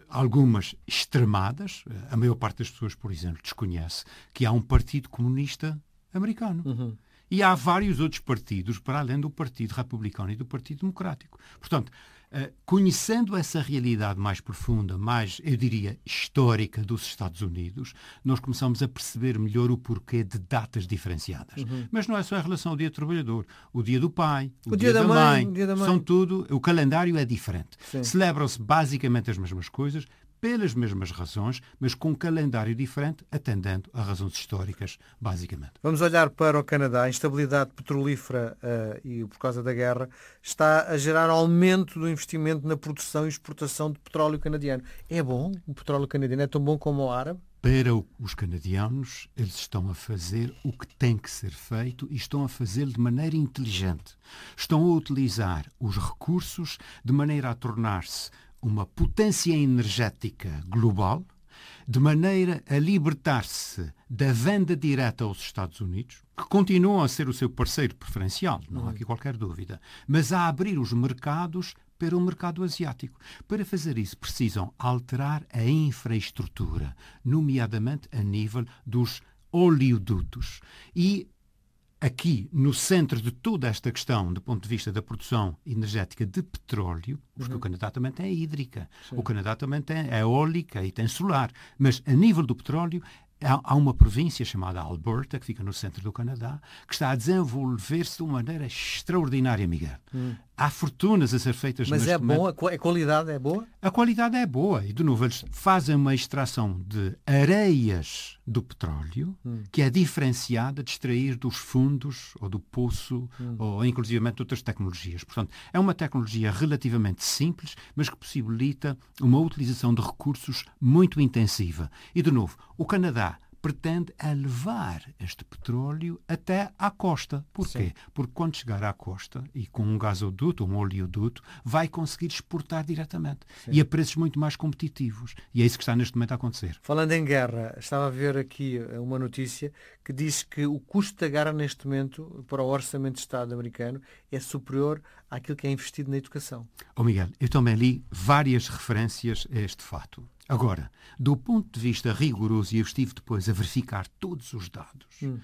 algumas extremadas. A maior parte das pessoas, por exemplo, desconhece que há um Partido Comunista americano. Uhum. E há vários outros partidos, para além do Partido Republicano e do Partido Democrático. Portanto, conhecendo essa realidade mais profunda, mais, eu diria, histórica dos Estados Unidos, nós começamos a perceber melhor o porquê de datas diferenciadas. Uhum. Mas não é só em relação ao Dia do Trabalhador. O Dia do Pai, o dia da mãe, são tudo... O calendário é diferente. Sim. Celebram-se basicamente as mesmas coisas, pelas mesmas razões, mas com um calendário diferente, atendendo a razões históricas, basicamente. Vamos olhar para o Canadá. A instabilidade petrolífera e por causa da guerra está a gerar aumento do investimento na produção e exportação de petróleo canadiano. É bom o petróleo canadiano? É tão bom como o árabe? Para os canadianos, eles estão a fazer o que tem que ser feito e estão a fazê-lo de maneira inteligente. Estão a utilizar os recursos de maneira a tornar-se uma potência energética global, de maneira a libertar-se da venda direta aos Estados Unidos, que continuam a ser o seu parceiro preferencial, não há aqui qualquer dúvida, mas a abrir os mercados para o mercado asiático. Para fazer isso, precisam alterar a infraestrutura, nomeadamente a nível dos oleodutos. E aqui, no centro de toda esta questão, do ponto de vista da produção energética de petróleo, porque o Canadá também tem a hídrica, o Canadá também tem a eólica e tem solar, mas a nível do petróleo, há uma província chamada Alberta, que fica no centro do Canadá, que está a desenvolver-se de uma maneira extraordinária, Miguel. Há fortunas a ser feitas Mas neste momento. Bom? A qualidade é boa? A qualidade é boa. E, de novo, eles fazem uma extração de areias do petróleo que é diferenciada de extrair dos fundos ou do poço ou, inclusivamente, de outras tecnologias. Portanto, é uma tecnologia relativamente simples, mas que possibilita uma utilização de recursos muito intensiva. E, de novo, o Canadá pretende levar este petróleo até à costa. Porquê? Sim. Porque quando chegar à costa e com um gasoduto, um oleoduto, vai conseguir exportar diretamente. Sim. E a preços muito mais competitivos. E é isso que está neste momento a acontecer. Falando em guerra, estava a ver aqui uma notícia que diz que o custo da guerra neste momento para o orçamento de Estado americano é superior àquilo que é investido na educação. Miguel, eu também li várias referências a este fato. Agora, do ponto de vista rigoroso, e eu estive depois a verificar todos os dados,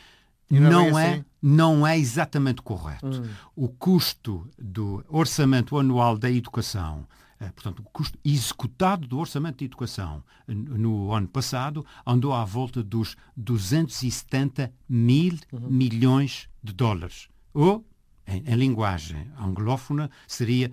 não é exatamente correto. O custo do orçamento anual da educação, portanto, o custo executado do orçamento de educação no ano passado andou à volta dos 270 mil milhões de dólares. Ou, em linguagem anglófona, seria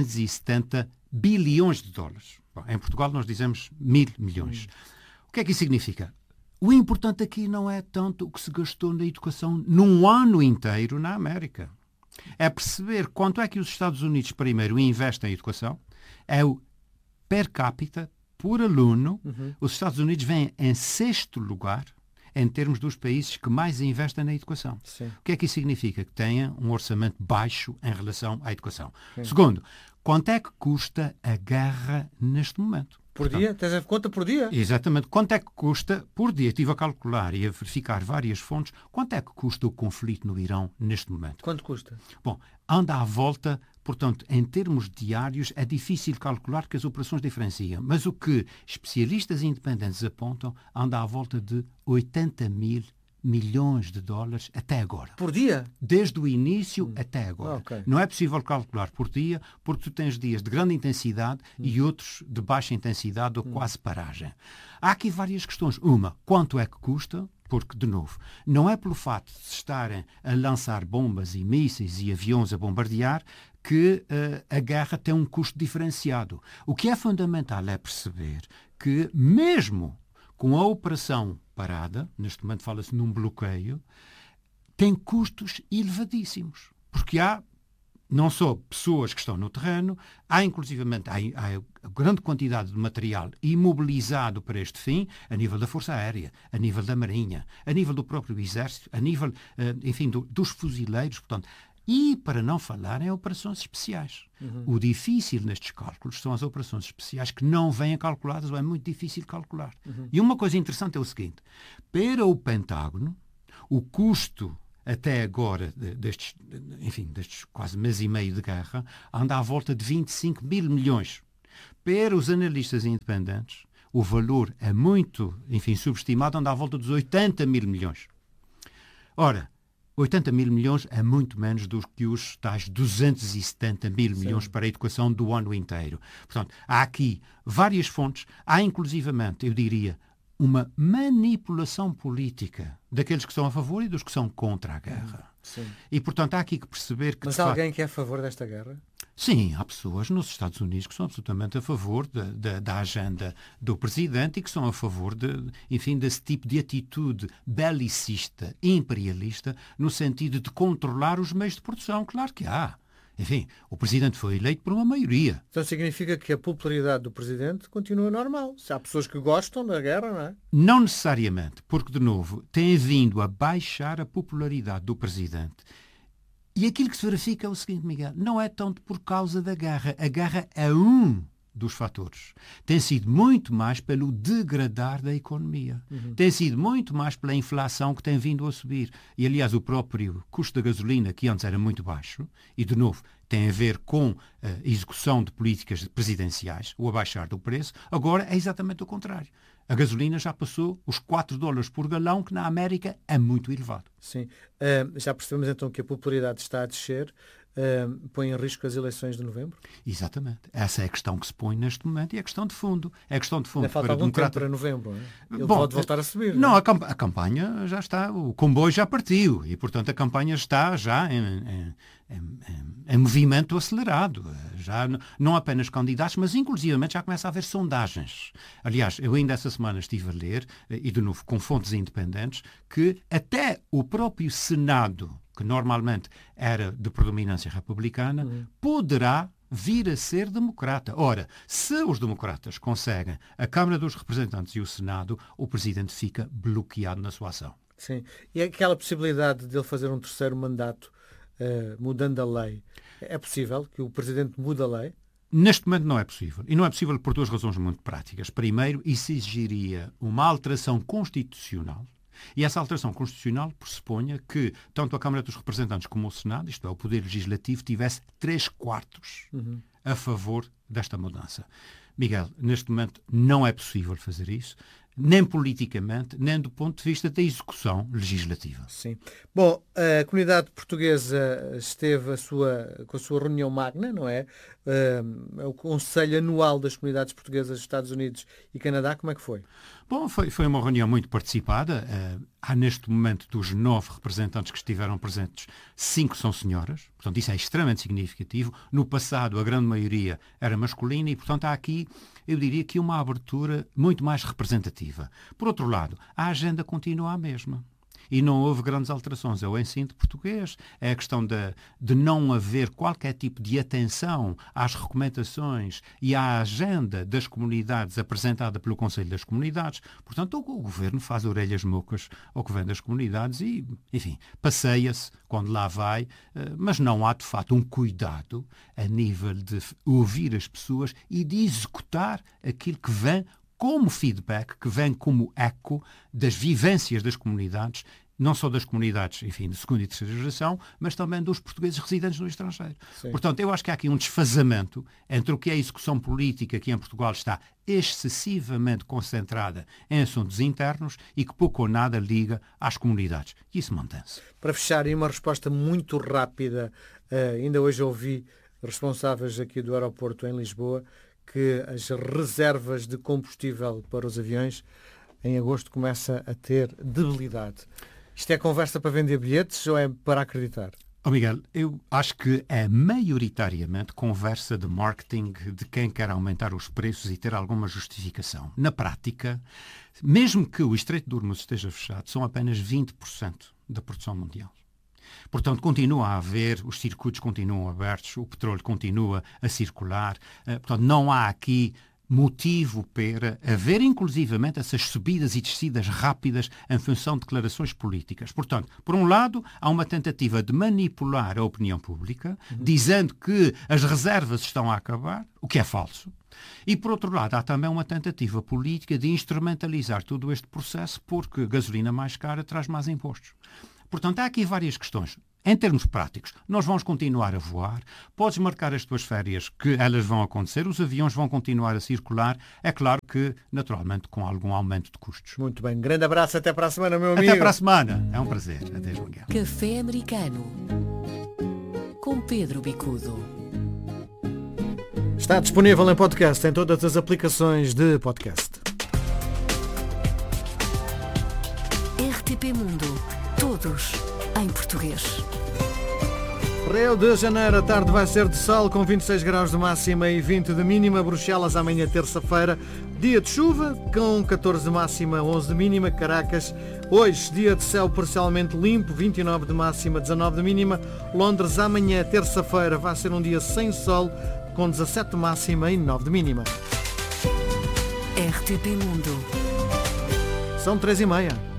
270 bilhões de dólares. Bom, em Portugal nós dizemos 1.000 milhões. O que é que isso significa? O importante aqui não é tanto o que se gastou na educação num ano inteiro na América. É perceber quanto é que os Estados Unidos primeiro investem em educação. É o per capita, por aluno. Os Estados Unidos vêm em 6º lugar em termos dos países que mais investem na educação. Sim. O que é que isso significa? Que tenha um orçamento baixo em relação à educação. Sim. Segundo, quanto é que custa a guerra neste momento? Por dia? Tens a conta por dia? Exatamente. Quanto é que custa por dia? Estive a calcular e a verificar várias fontes. Quanto é que custa o conflito no Irão neste momento? Quanto custa? Bom, anda à volta, portanto, em termos diários, é difícil calcular que as operações diferenciam. Mas o que especialistas independentes apontam anda à volta de 80 mil milhões de dólares até agora. Por dia? Desde o início até agora. Okay. Não é possível calcular por dia, porque tu tens dias de grande intensidade e outros de baixa intensidade ou quase paragem. Há aqui várias questões. Uma, quanto é que custa? Porque, de novo, não é pelo fato de se estarem a lançar bombas e mísseis e aviões a bombardear que a guerra tem um custo diferenciado. O que é fundamental é perceber que, mesmo com a operação parada, neste momento fala-se num bloqueio, tem custos elevadíssimos. Porque há não só pessoas que estão no terreno, há inclusivamente há grande quantidade de material imobilizado para este fim, a nível da Força Aérea, a nível da Marinha, a nível do próprio Exército, a nível, enfim, dos fuzileiros, portanto. E, para não falar em operações especiais. O difícil nestes cálculos são as operações especiais que não vêm calculadas ou é muito difícil calcular. E uma coisa interessante é o seguinte. Para o Pentágono, o custo até agora destes quase mês e meio de guerra anda à volta de 25 mil milhões. Para os analistas independentes, o valor é muito, subestimado, anda à volta dos 80 mil milhões. Ora, 80 mil milhões é muito menos do que os tais 270 mil milhões para a educação do ano inteiro. Portanto, há aqui várias fontes, há inclusivamente, eu diria, uma manipulação política daqueles que são a favor e dos que são contra a guerra. Sim. E, portanto, há aqui que perceber que... Mas há alguém que é a favor desta guerra? Sim, há pessoas nos Estados Unidos que são absolutamente a favor da agenda do presidente e que são a favor desse tipo de atitude belicista, imperialista, no sentido de controlar os meios de produção. Claro que há. Enfim, o presidente foi eleito por uma maioria. Então significa que a popularidade do presidente continua normal. Se há pessoas que gostam da guerra, não é? Não necessariamente, porque, de novo, tem vindo a baixar a popularidade do presidente. E aquilo que se verifica é o seguinte, Miguel, não é tanto por causa da guerra. A guerra é um dos fatores. Tem sido muito mais pelo degradar da economia. Tem sido muito mais pela inflação que tem vindo a subir. E, aliás, o próprio custo da gasolina, que antes era muito baixo, e, de novo, tem a ver com a execução de políticas presidenciais, o abaixar do preço, agora é exatamente o contrário. A gasolina já passou os $4 por galão, que na América é muito elevado. Sim. Já percebemos então que a popularidade está a descer. Põe em risco as eleições de novembro? Exatamente. Essa é a questão que se põe neste momento e é a questão de fundo. É a questão de fundo. Ainda falta algum tempo para novembro, não é? Ele pode voltar a subir. Não, a campanha já está, o comboio já partiu e, portanto, a campanha está já em movimento acelerado. Já não apenas candidatos, mas inclusivamente já começa a haver sondagens. Aliás, eu ainda essa semana estive a ler, e de novo com fontes independentes, que até o próprio Senado, que normalmente era de predominância republicana, poderá vir a ser democrata. Ora, se os democratas conseguem a Câmara dos Representantes e o Senado, o Presidente fica bloqueado na sua ação. Sim. E aquela possibilidade de ele fazer um terceiro mandato mudando a lei, é possível que o Presidente mude a lei? Neste momento não é possível. E não é possível por duas razões muito práticas. Primeiro, isso exigiria uma alteração constitucional. E essa alteração constitucional pressupunha que tanto a Câmara dos Representantes como o Senado, isto é, o Poder Legislativo, tivesse 3/4 a favor desta mudança. Miguel, neste momento não é possível fazer isso, nem politicamente, nem do ponto de vista da execução legislativa. Sim. Bom, a comunidade portuguesa esteve com a sua reunião magna, não é? O Conselho Anual das Comunidades Portuguesas dos Estados Unidos e Canadá, como é que foi? Bom, foi uma reunião muito participada. Há neste momento, dos 9 representantes que estiveram presentes, 5 são senhoras. Portanto, isso é extremamente significativo. No passado, a grande maioria era masculina e, portanto, há aqui, eu diria que uma abertura muito mais representativa. Por outro lado, a agenda continua a mesma. E não houve grandes alterações. É o ensino de português, é a questão de não haver qualquer tipo de atenção às recomendações e à agenda das comunidades apresentada pelo Conselho das Comunidades. Portanto, o Governo faz orelhas mocas ao que vem das comunidades e, enfim, passeia-se quando lá vai, mas não há, de fato, um cuidado a nível de ouvir as pessoas e de executar aquilo que vem como feedback, que vem como eco das vivências das comunidades, não só das comunidades, enfim, de segunda e terceira geração, mas também dos portugueses residentes no estrangeiro. Sim. Portanto, eu acho que há aqui um desfazamento entre o que é a execução política que em Portugal está excessivamente concentrada em assuntos internos e que pouco ou nada liga às comunidades. E isso mantém-se. Para fechar, e uma resposta muito rápida, ainda hoje ouvi responsáveis aqui do aeroporto em Lisboa que as reservas de combustível para os aviões em agosto começa a ter debilidade. Isto é conversa para vender bilhetes ou é para acreditar? Miguel, eu acho que é maioritariamente conversa de marketing de quem quer aumentar os preços e ter alguma justificação. Na prática, mesmo que o Estreito de Hormuz esteja fechado, são apenas 20% da produção mundial. Portanto, continua a haver, os circuitos continuam abertos, o petróleo continua a circular. Portanto, não há aqui motivo para haver, inclusivamente, essas subidas e descidas rápidas em função de declarações políticas. Portanto, por um lado, há uma tentativa de manipular a opinião pública, dizendo que as reservas estão a acabar, o que é falso. E, por outro lado, há também uma tentativa política de instrumentalizar todo este processo porque gasolina mais cara traz mais impostos. Portanto, há aqui várias questões. Em termos práticos, nós vamos continuar a voar, podes marcar as tuas férias que elas vão acontecer, os aviões vão continuar a circular, é claro que, naturalmente, com algum aumento de custos. Muito bem, grande abraço, até para a semana, meu amigo. Até para a semana, é um prazer. Adeus, Miguel. Café Americano com Pedro Bicudo. Está disponível em podcast em todas as aplicações de podcast. RTP Mundo, todos em português. Rio de Janeiro, a tarde vai ser de sol com 26 graus de máxima e 20 de mínima. Bruxelas amanhã terça-feira, dia de chuva com 14 de máxima, 11 de mínima. Caracas, hoje dia de céu parcialmente limpo, 29 de máxima, 19 de mínima. Londres amanhã terça-feira vai ser um dia sem sol com 17 de máxima e 9 de mínima. RTP Mundo. São 3h30.